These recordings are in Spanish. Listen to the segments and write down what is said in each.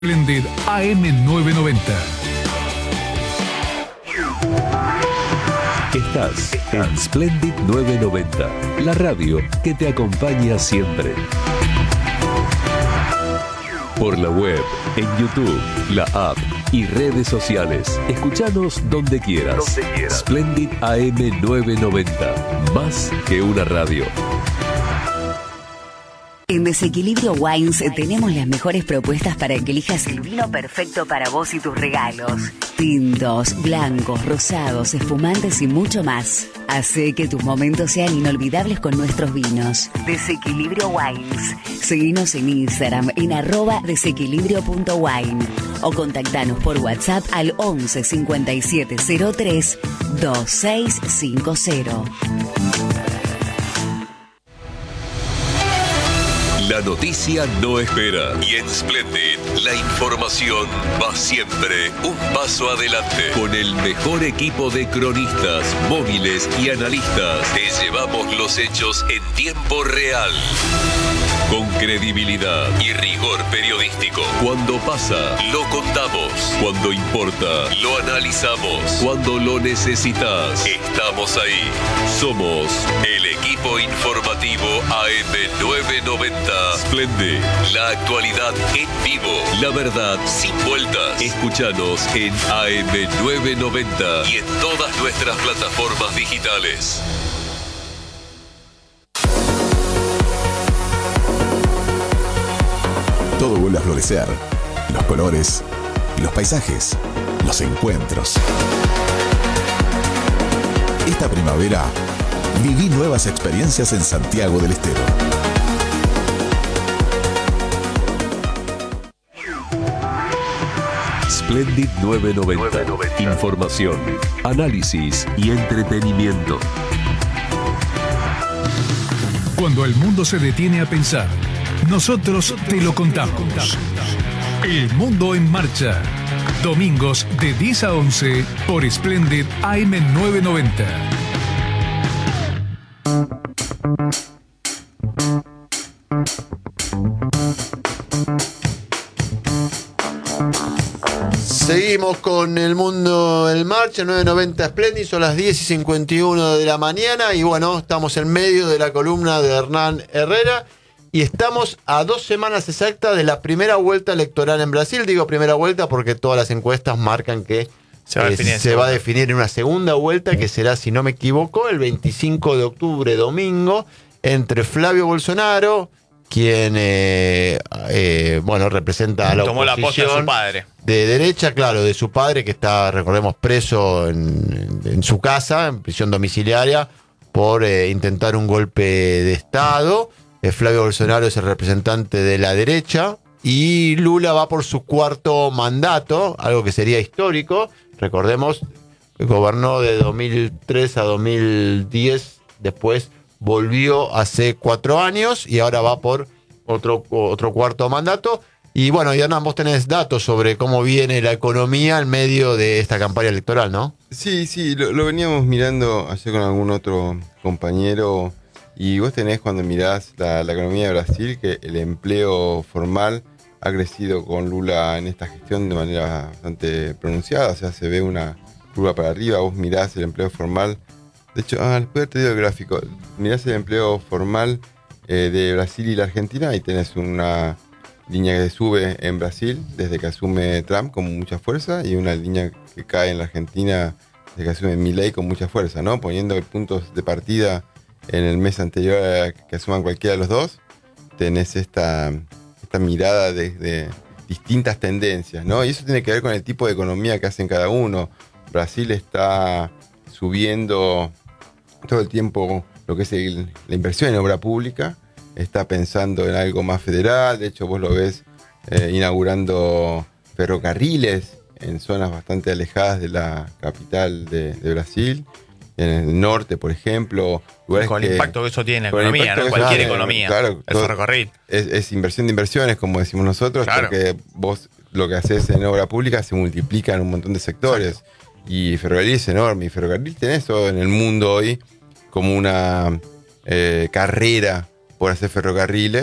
Splendid AM990. Estás en Splendid 990, la radio que te acompaña siempre. Por la web, en YouTube, la app y redes sociales. Escuchanos donde quieras. Splendid AM990, más que una radio. En Desequilibrio Wines tenemos las mejores propuestas para que elijas el vino perfecto para vos y tus regalos. Tintos, blancos, rosados, espumantes y mucho más. Hace que tus momentos sean inolvidables con nuestros vinos. Desequilibrio Wines. Seguinos en Instagram en @desequilibrio.wine o contactanos por WhatsApp al 11 57 03 2650. La noticia no espera y en Splendid la información va siempre un paso adelante. Con el mejor equipo de cronistas, móviles y analistas, te llevamos los hechos en tiempo real. Con credibilidad y rigor periodístico. Cuando pasa, lo contamos. Cuando importa, lo analizamos. Cuando lo necesitas, estamos ahí. Somos el equipo informativo AM990. Splendid, la actualidad en vivo. La verdad sin vueltas. Escúchanos en AM990 y en todas nuestras plataformas digitales. Todo vuelve a florecer. Los colores, los paisajes, los encuentros. Esta primavera, viví nuevas experiencias en Santiago del Estero. Splendid 990. Información, análisis y entretenimiento. Cuando el mundo se detiene a pensar, nosotros te lo contamos. El Mundo en Marcha. Domingos de 10 a 11 por Splendid AM990. Seguimos con el Mundo en Marcha, 990 Splendid, son las 10:51 de la mañana y bueno, estamos en medio de la columna de Hernán Herrera y estamos a 2 semanas exactas de la primera vuelta electoral en Brasil. Digo primera vuelta porque todas las encuestas marcan que se va a definir en una segunda vuelta que será, si no me equivoco, el 25 de octubre, domingo, entre Flavio Bolsonaro, quien representa a la tomó oposición, la posta de su padre. De derecha, claro, de su padre, que está, recordemos, preso en su casa, en prisión domiciliaria, por intentar un golpe de Estado. Flavio Bolsonaro es el representante de la derecha y Lula va por su 4º mandato, algo que sería histórico. Recordemos, gobernó de 2003 a 2010, después volvió hace 4 años y ahora va por otro 4º mandato. Y bueno, Hernán, vos tenés datos sobre cómo viene la economía en medio de esta campaña electoral, ¿no? Sí, lo veníamos mirando ayer con algún otro compañero. Y vos tenés, cuando mirás la economía de Brasil, que el empleo formal ha crecido con Lula en esta gestión de manera bastante pronunciada. O sea, se ve una curva para arriba. Vos mirás el empleo formal. De hecho, después te digo el gráfico. Mirás el empleo formal de Brasil y la Argentina y tenés una línea que sube en Brasil desde que asume Trump con mucha fuerza y una línea que cae en la Argentina desde que asume Milei con mucha fuerza, ¿no? Poniendo puntos de partida en el mes anterior a que asuman cualquiera de los dos, tenés esta mirada de distintas tendencias, ¿no? Y eso tiene que ver con el tipo de economía que hacen cada uno. Brasil está subiendo todo el tiempo lo que es la inversión en obra pública, está pensando en algo más federal. De hecho, vos lo ves inaugurando ferrocarriles en zonas bastante alejadas de la capital de Brasil. En el norte, por ejemplo. Con el impacto que eso tiene en la economía, ¿no? Cualquier economía. Claro, el ferrocarril. Es inversión de inversiones, como decimos nosotros, claro. Porque vos lo que haces en obra pública se multiplica en un montón de sectores. Exacto. Y ferrocarril es enorme. Y ferrocarril tenés eso en el mundo hoy como una carrera por hacer ferrocarriles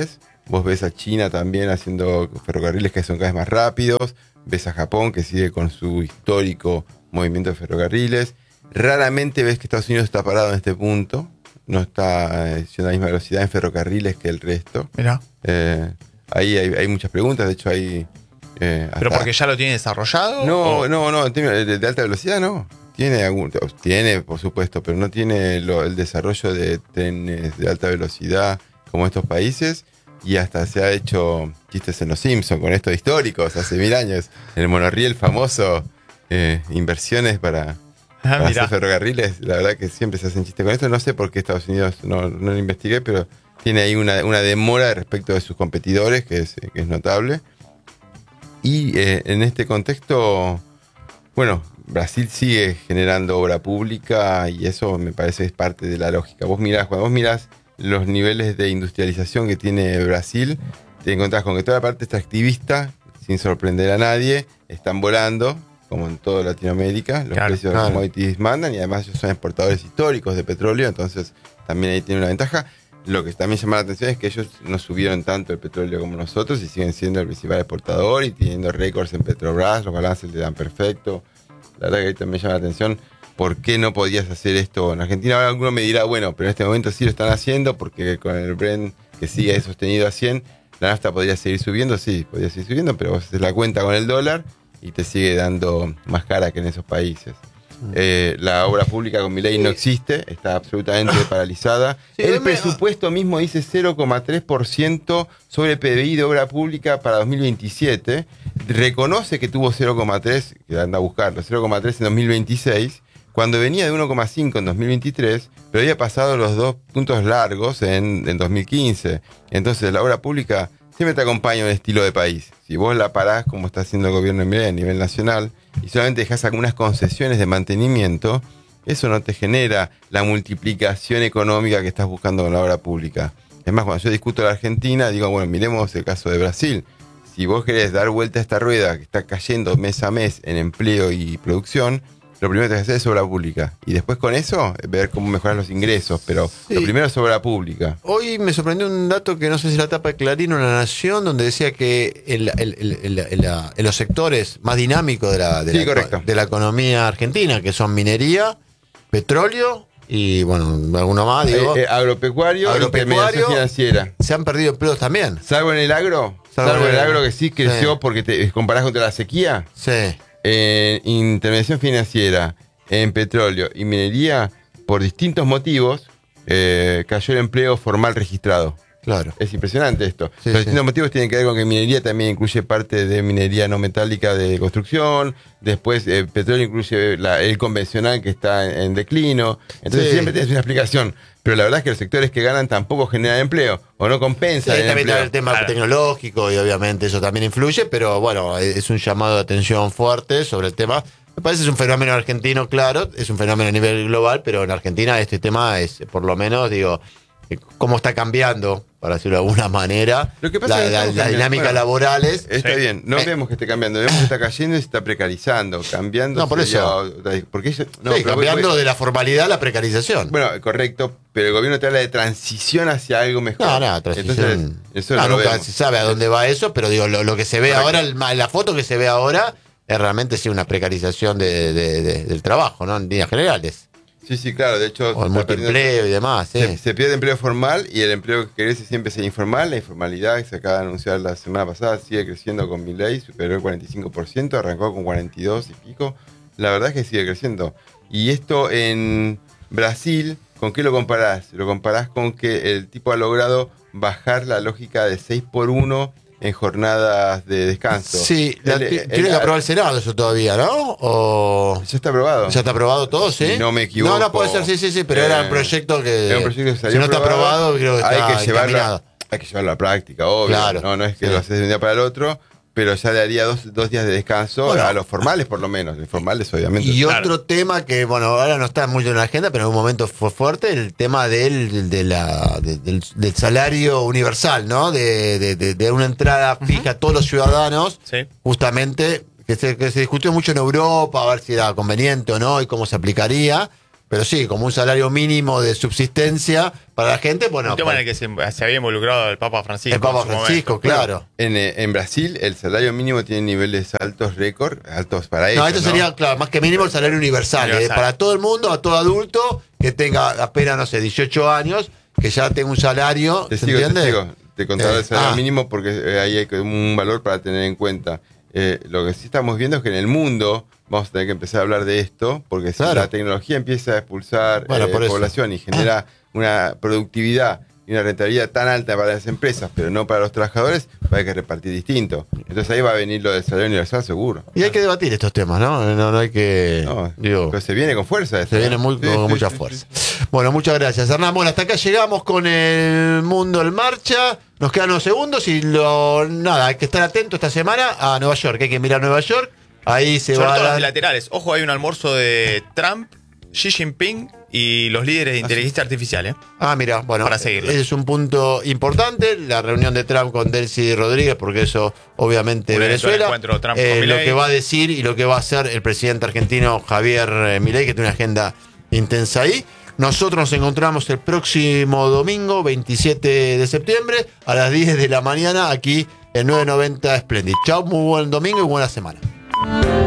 Vos ves a China también haciendo ferrocarriles que son cada vez más rápidos. Ves a Japón que sigue con su histórico movimiento de ferrocarriles. Raramente ves que Estados Unidos está parado en este punto. No está haciendo la misma velocidad en ferrocarriles que el resto. Mirá. Ahí hay muchas preguntas. De hecho, hay... ¿Pero porque ya lo tiene desarrollado? No, en términos de alta velocidad no. Tiene, por supuesto, pero no tiene el desarrollo de trenes de alta velocidad como estos países. Y hasta se ha hecho chistes en Los Simpsons con estos históricos hace 1000 años. En el monorriel famoso, inversiones para hacer ferrocarriles. La verdad que siempre se hacen chistes con esto. No sé por qué Estados Unidos no lo investigué, pero tiene ahí una demora respecto de sus competidores que es notable. Y en este contexto, bueno, Brasil sigue generando obra pública y eso me parece es parte de la lógica. Cuando vos mirás los niveles de industrialización que tiene Brasil, te encontrás con que toda la parte extractivista, sin sorprender a nadie, están volando, como en toda Latinoamérica. Los precios de los commodities mandan y además ellos son exportadores históricos de petróleo, entonces también ahí tienen una ventaja. Lo que también llama la atención es que ellos no subieron tanto el petróleo como nosotros y siguen siendo el principal exportador y teniendo récords en Petrobras, los balances le dan perfecto. La verdad que ahí también llama la atención. ¿Por qué no podías hacer esto en Argentina? Ahora alguno me dirá, bueno, pero en este momento sí lo están haciendo porque con el Brent que sigue sostenido a 100, la nafta podría seguir subiendo, sí, podría seguir subiendo, pero vos haces la cuenta con el dólar y te sigue dando más cara que en esos países. La obra pública con Milei no existe, está absolutamente paralizada. El presupuesto mismo dice 0,3% sobre el PBI de obra pública para 2027. Reconoce que tuvo 0,3, que anda a buscarlo, 0,3 en 2026, cuando venía de 1,5 en 2023, pero había pasado los 2 puntos largos en 2015. Entonces la obra pública siempre te acompaña un estilo de país. Si vos la parás, como está haciendo el gobierno de Milei a nivel nacional, y solamente dejás algunas concesiones de mantenimiento, eso no te genera la multiplicación económica que estás buscando con la obra pública. Es más, cuando yo discuto la Argentina, digo, bueno, miremos el caso de Brasil. Si vos querés dar vuelta a esta rueda que está cayendo mes a mes en empleo y producción, lo primero que tenés que hacer es obra pública. Y después con eso, ver cómo mejorar los ingresos. Pero lo primero es obra pública. Hoy me sorprendió un dato que no sé si la tapa de Clarín o La Nación, donde decía que en los sectores más dinámicos de la economía argentina, que son minería, petróleo y, bueno, alguno más, digo. Agropecuario, intermediación financiera. Se han perdido empleos también. Salvo en el agro. Salvo en el agro que sí creció porque te comparás contra la sequía. Sí. En intermediación financiera, en petróleo y minería, por distintos motivos, cayó el empleo formal registrado. Claro. Es impresionante esto. Los distintos motivos tienen que ver con que minería también incluye parte de minería no metálica de construcción. Después, petróleo incluye el convencional que está en declino. Entonces siempre tienes una explicación. Pero la verdad es que los sectores que ganan tampoco generan empleo o no compensan el también empleo. Está el tema tecnológico y obviamente eso también influye, pero bueno, es un llamado de atención fuerte sobre el tema. Me parece que es un fenómeno argentino, claro, es un fenómeno a nivel global, pero en Argentina este tema es, por lo menos, digo, cómo está cambiando, para decirlo de alguna manera, lo que pasa la dinámica laborales. Está bien, no vemos que esté cambiando, vemos que está cayendo y se está precarizando, cambiando. No, por eso. Porque cambiando de la formalidad a la precarización. Bueno, correcto, pero el gobierno te habla de transición hacia algo mejor. No, transición. Entonces, eso no nunca vemos. se sabe a dónde va eso, pero digo, lo que se ve ahora, la foto que se ve ahora, es realmente una precarización del trabajo, ¿no? En líneas generales. Sí, claro, de hecho... O el multiempleo y demás, se pierde empleo formal y el empleo que crece siempre es el informal. La informalidad que se acaba de anunciar la semana pasada sigue creciendo con Milei, superó el 45%, arrancó con 42 y pico. La verdad es que sigue creciendo. Y esto en Brasil, ¿con qué lo comparás? Lo comparás con que el tipo ha logrado bajar la lógica de 6x1 en jornadas de descanso. Sí, tiene que aprobar el Senado eso todavía, ¿no? ¿O ya está aprobado? ¿Ya está aprobado todo, sí? Si no me equivoco. No puede ser, sí, pero era un proyecto que... Era un proyecto que salió si no está aprobado, creo que está encaminado. Hay que llevarlo a la práctica, obvio. Claro, no es que lo haces de un día para el otro, pero ya le daría dos días de descanso a los formales, por lo menos. Informales, obviamente. Y otro tema que, bueno, ahora no está mucho en la agenda, pero en algún momento fue fuerte, el tema del salario universal, ¿no? De una entrada fija a todos los ciudadanos, justamente, que se discutió mucho en Europa, a ver si era conveniente o no y cómo se aplicaría. pero sí, como un salario mínimo de subsistencia para la gente. Bueno, un tema en el que se había involucrado el Papa Francisco. El Papa Francisco, claro. En Brasil el salario mínimo tiene niveles altos récord, altos para ellos. No, esto sería, claro, más que mínimo el salario universal. Para todo el mundo, a todo adulto que tenga apenas, no sé, 18 años, que ya tenga un salario. Te sigo. Te contaré el salario mínimo porque ahí hay un valor para tener en cuenta. Lo que sí estamos viendo es que en el mundo vamos a tener que empezar a hablar de esto, porque si la tecnología empieza a expulsar población y genera una productividad y una rentabilidad tan alta para las empresas, pero no para los trabajadores, va a haber que repartir distinto. Entonces ahí va a venir lo del salario universal seguro. Y hay que debatir estos temas, ¿no? No hay que... pero se viene con fuerza. Se viene con mucha fuerza. Bueno, muchas gracias, Hernán. Bueno, hasta acá llegamos con el Mundo en Marcha. Nos quedan unos segundos y hay que estar atento esta semana a Nueva York. Hay que mirar Nueva York. Ahí se va a dar... los bilaterales. Ojo, hay un almuerzo de Trump, Xi Jinping y los líderes de inteligencia artificial. Mira, bueno, para seguirlo. Ese es un punto importante, la reunión de Trump con Delcy Rodríguez, porque eso obviamente Venezuela, lo que va a decir y lo que va a hacer el presidente argentino Javier Milei, que tiene una agenda intensa ahí. Nosotros nos encontramos el próximo domingo, 27 de septiembre, a las 10 de la mañana, aquí en 990 Splendid. Chao, muy buen domingo y buena semana.